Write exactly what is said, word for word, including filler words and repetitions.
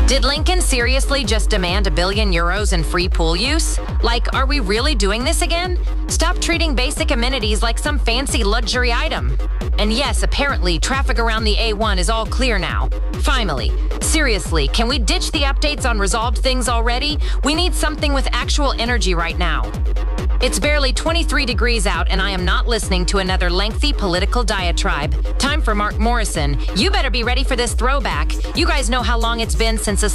Did Lincoln seriously just demand a billion euros in free pool use? Like, are we really doing this again? Stop treating basic amenities like some fancy luxury item. And yes, apparently, traffic around the A one is all clear now. Finally. Seriously, can we ditch the updates on resolved things already? We need something with actual energy right now. It's barely twenty-three degrees out, and I am not listening to another lengthy political diatribe. Time for Mark Morrison. You better be ready for this throwback. You guys know how long it's been since a